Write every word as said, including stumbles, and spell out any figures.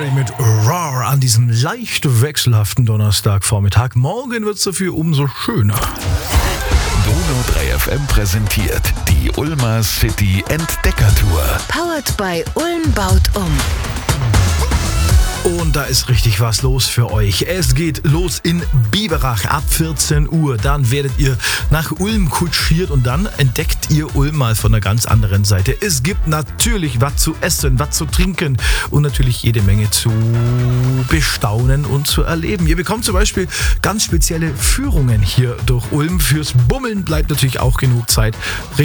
Perry mit Roar an diesem leicht wechselhaften Donnerstagvormittag. Morgen wird es dafür umso schöner. Donau drei F M präsentiert die Ulmer City Entdeckertour. Powered by Ulm baut um. Und da ist richtig was los für euch. Es geht los in Biberach ab vierzehn Uhr. Dann werdet ihr nach Ulm kutschiert und dann entdeckt ihr Ulm mal von einer ganz anderen Seite. Es gibt natürlich was zu essen, was zu trinken und natürlich jede Menge zu bestaunen und zu erleben. Ihr bekommt zum Beispiel ganz spezielle Führungen hier durch Ulm. Fürs Bummeln bleibt natürlich auch genug Zeit.